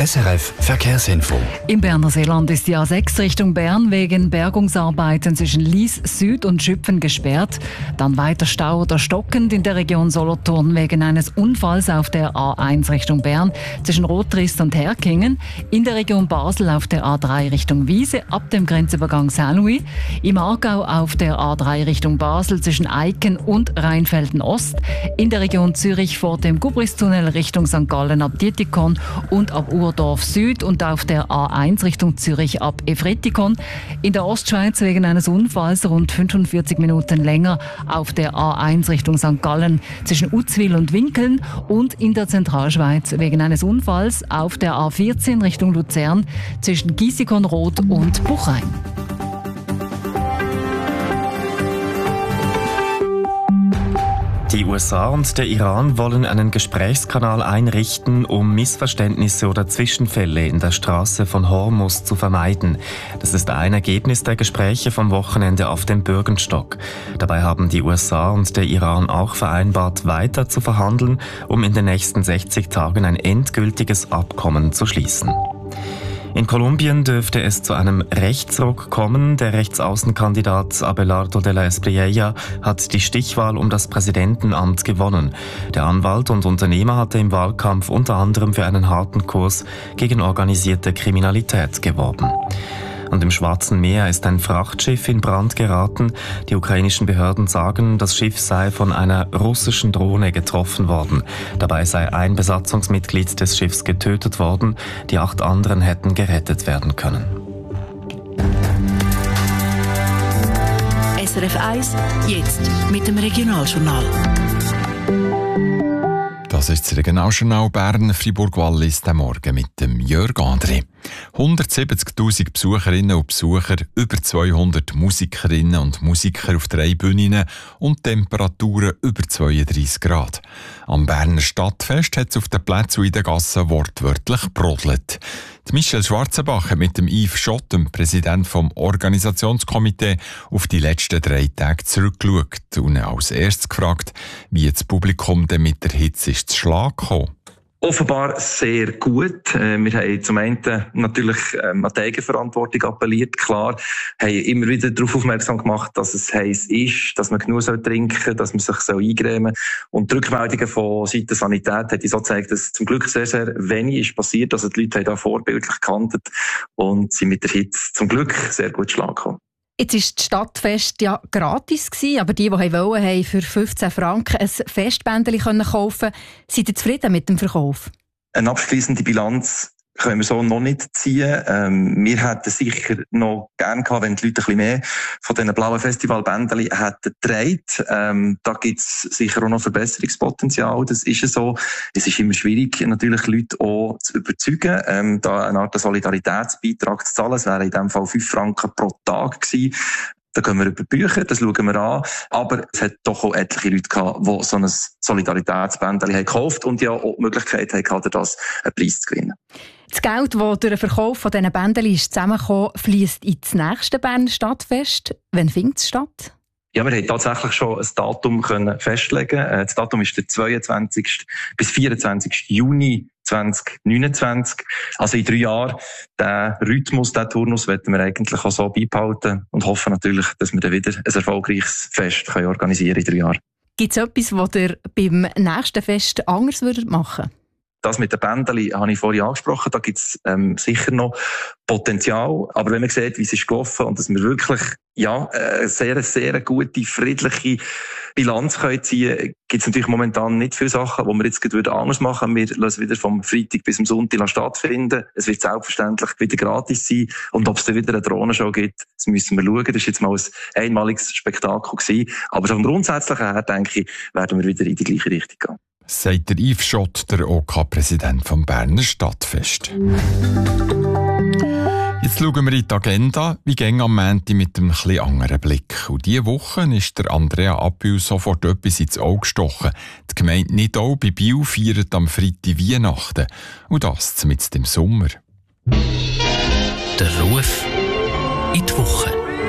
SRF Verkehrsinfo. Im Berner Seeland ist die A6 Richtung Bern wegen Bergungsarbeiten zwischen Lies Süd und Schüpfen gesperrt. Dann weiter Stau oder stockend in der Region Solothurn wegen eines Unfalls auf der A1 Richtung Bern zwischen Rotrist und Herkingen. In der Region Basel auf der A3 Richtung Wiese ab dem Grenzübergang Saint-Louis. Im Aargau auf der A3 Richtung Basel zwischen Eiken und Rheinfelden Ost. In der Region Zürich vor dem Gubristunnel Richtung St. Gallen ab Dietikon und ab Urdorf Süd und auf der A1 Richtung Zürich ab Efretikon. In der Ostschweiz wegen eines Unfalls rund 45 Minuten länger auf der A1 Richtung St. Gallen zwischen Uzwil und Winkeln und in der Zentralschweiz wegen eines Unfalls auf der A14 Richtung Luzern zwischen Giessikon-Roth und Buchheim. Die USA und der Iran wollen einen Gesprächskanal einrichten, um Missverständnisse oder Zwischenfälle in der Straße von Hormuz zu vermeiden. Das ist ein Ergebnis der Gespräche vom Wochenende auf dem Bürgenstock. Dabei haben die USA und der Iran auch vereinbart, weiter zu verhandeln, um in den nächsten 60 Tagen ein endgültiges Abkommen zu schließen. In Kolumbien dürfte es zu einem Rechtsruck kommen. Der Rechtsaußenkandidat Abelardo de la Espriella hat die Stichwahl um das Präsidentenamt gewonnen. Der Anwalt und Unternehmer hatte im Wahlkampf unter anderem für einen harten Kurs gegen organisierte Kriminalität geworben. Und im Schwarzen Meer ist ein Frachtschiff in Brand geraten. Die ukrainischen Behörden sagen, das Schiff sei von einer russischen Drohne getroffen worden. Dabei sei ein Besatzungsmitglied des Schiffs getötet worden. Die 8 anderen hätten gerettet werden können. SRF 1, jetzt mit dem Regionaljournal. Das ist das Regionaljournal Bern, Fribourg-Wallis, den Morgen mit dem Jörg André. 170'000 Besucherinnen und Besucher, über 200 Musikerinnen und Musiker auf 3 Bühnen und Temperaturen über 32 Grad. Am Berner Stadtfest hat es auf den Plätzen und in den Gassen wortwörtlich brodelt. Michelle Schwarzenbach hat mit dem Yves Schott, dem Präsident vom Organisationskomitee, auf die letzten 3 Tage zurückgeschaut und als erstes gefragt, wie das Publikum denn mit der Hitze ist zu Schlag gekommen. Offenbar sehr gut. Wir haben zum einen natürlich an die Eigenverantwortung appelliert, klar, haben immer wieder darauf aufmerksam gemacht, dass es heiß ist, dass man genug trinken soll, dass man sich eincremen soll. Und die Rückmeldungen von Seiten der Sanität hat so gezeigt, dass zum Glück sehr, sehr wenig ist passiert. Also die Leute haben da vorbildlich gehandelt und sind mit der Hitze zum Glück sehr gut zu Schlag gekommen. Jetzt war das Stadtfest ja gratis, aber die wollten, haben für 15 Franken ein Festbändchen kaufen. Seid ihr zufrieden mit dem Verkauf? Eine abschliessende Bilanz können wir so noch nicht ziehen. Wir hätten sicher noch gern gehabt, wenn die Leute ein bisschen mehr von diesen blauen Festivalbändchen hätten getragen. Da gibt's sicher auch noch Verbesserungspotenzial. Das ist ja so. Es ist immer schwierig, natürlich Leute auch zu überzeugen, da eine Art Solidaritätsbeitrag zu zahlen. Es wären in diesem Fall 5 Franken pro Tag gewesen. Da gehen wir über die Bücher, das schauen wir an. Aber es hat doch auch etliche Leute gehabt, die so ein Solidaritätsbändchen gekauft und ja auch die Möglichkeit hatten, das einen Preis zu gewinnen. Das Geld, das durch den Verkauf von diesen Bändchen zusammengekommen ist, fliesst ins nächste Berner Stadtfest. Wann findet es statt? Ja, wir haben tatsächlich schon ein Datum festlegen. Das Datum ist der 22. bis 24. Juni 2029. Also in 3 Jahren. Den Rhythmus, den Turnus wollen wir eigentlich auch so beibehalten und hoffen natürlich, dass wir dann wieder ein erfolgreiches Fest organisieren in 3 Jahren. Gibt es etwas, was ihr beim nächsten Fest anders machen würdet? Das mit den Bändchen habe ich vorhin angesprochen. Da gibt es sicher noch Potenzial. Aber wenn man sieht, wie es ist gelaufen und dass wir wirklich eine sehr, sehr gute, friedliche Bilanz ziehen können, gibt es natürlich momentan nicht viele Sachen, die wir jetzt anders machen würden. Wir lassen wieder vom Freitag bis zum Sonntag stattfinden. Es wird selbstverständlich wieder gratis sein. Und ob es dann wieder eine Drohnenshow gibt, das müssen wir schauen. Das war jetzt mal ein einmaliges Spektakel gewesen. Aber vom Grundsätzlichen her, denke ich, werden wir wieder in die gleiche Richtung gehen. Sagt der Yves Schott, der OK-Präsident vom Berner Stadtfest. Jetzt schauen wir in die Agenda, wie gäng am Montag mit einem etwas anderen Blick. Und diese Woche ist der Andrea Appiu sofort etwas ins Auge gestochen. Die Gemeinde Nidau bei Biel feiert am Freitag Weihnachten. Und das mitten im Sommer. Der Ruf in die Woche.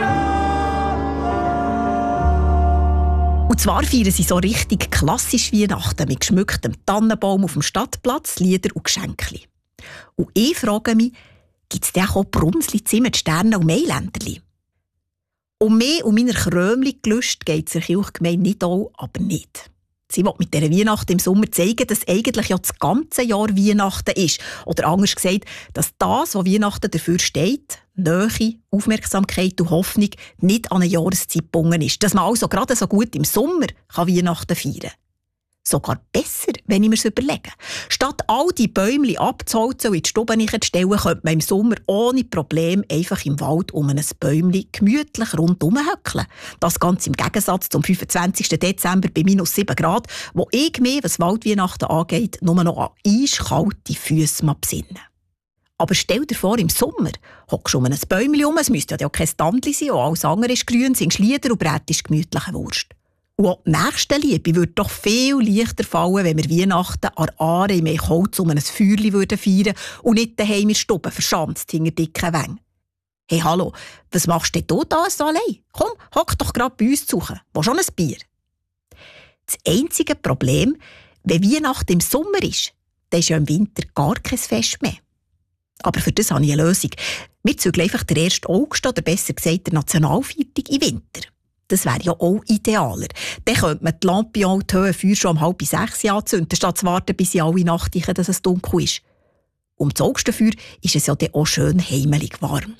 Und zwar feiern sie so richtig klassisch Weihnachten mit geschmücktem Tannenbaum auf dem Stadtplatz, Lieder und Geschenken. Und ich frage mich, gibt es denn auch Brunzli, Zimt, Sterne und Mailänderli? Um mich und meiner Krömli-Gelüste geht es der Kirchgemeinde nicht auch, aber nicht. Sie will mit dieser Weihnachten im Sommer zeigen, dass eigentlich ja das ganze Jahr Weihnachten ist. Oder anders gesagt, dass das, was Weihnachten dafür steht, Nähe, Aufmerksamkeit und Hoffnung, nicht an eine Jahreszeit gebunden ist. Dass man also gerade so gut im Sommer Weihnachten feiern kann. Sogar besser, wenn ich mir das überlege. Statt all die Bäumchen abzuholzen und in die Stube zu stellen, könnte man im Sommer ohne Problem einfach im Wald um ein Bäumchen gemütlich rundherum hückeln. Das Ganze im Gegensatz zum 25. Dezember bei -7 Grad, wo ich mir, was Waldweihnachten angeht, nur noch an eiskalte Füsse besinnen. Aber stell dir vor, im Sommer hockst du um ein Bäumchen herum, es müsste ja kein Standli sein, und alles andere ist grün, singst Lieder und brätest gemütliche Wurst. Und auch die Nächstenliebe würde doch viel leichter fallen, wenn wir Weihnachten an Aare im Holz um ein Feuerchen feiern und nicht daheim in der Stube verschanzt hinter dicken Wängen. Hey, hallo, was machst denn du da so allein? Komm, hock doch gerade bei uns zu suchen. Wo schon ein Bier? Das einzige Problem, wenn Weihnachten im Sommer ist, dann ist ja im Winter gar kein Fest mehr. Aber für das habe ich eine Lösung. Wir zügeln einfach den 1. August oder besser gesagt der Nationalfeiertag im Winter. Das wäre ja auch idealer. Dann könnte man die Lampe und die Höhenfeuer schon um 5:30 anzünden, statt zu warten, bis sie alle Nacht reichen, dass es dunkel ist. Um das Augstenfeuer ist es ja dann auch schön heimelig warm.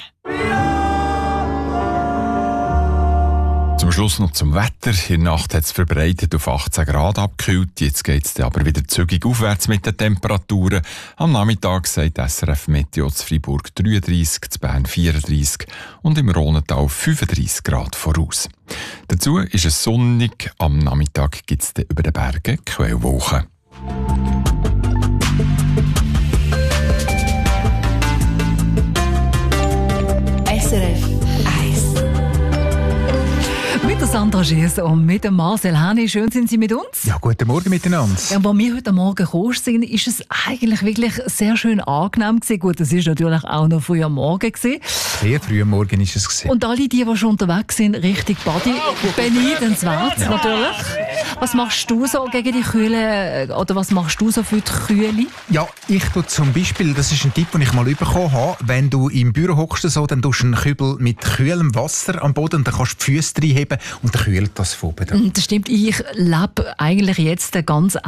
Zum Schluss noch zum Wetter. In der Nacht hat es verbreitet auf 18 Grad abgekühlt. Jetzt geht es aber wieder zügig aufwärts mit den Temperaturen. Am Nachmittag sagt SRF Meteo zu Freiburg 33, zu Bern 34 und im Rhonental 35 Grad voraus. Dazu ist es sonnig. Am Nachmittag gibt es über den Bergen Quellwolken. SRF mit der Sandra Gies und mit dem Marcel Hani. Schön sind Sie mit uns. Ja, guten Morgen miteinander. Ja, als wir heute Morgen gekommen sind, ist es eigentlich wirklich sehr schön angenehm gewesen. Gut, es ist natürlich auch noch früh am Morgen gewesen. Sehr früh am Morgen ist es gewesen. Und alle die schon unterwegs sind, richtig Body, beneidenswert natürlich. Was machst du so gegen die Kühle, oder was machst du so für die Kühle? Ja, ich tue zum Beispiel, das ist ein Tipp, den ich mal bekommen habe, wenn du im Büro hockst, so, dann tust du einen Kübel mit kühlem Wasser am Boden und dann kannst du die Füße reinheben und dann kühlt das von oben. Das stimmt, ich lebe eigentlich jetzt ganz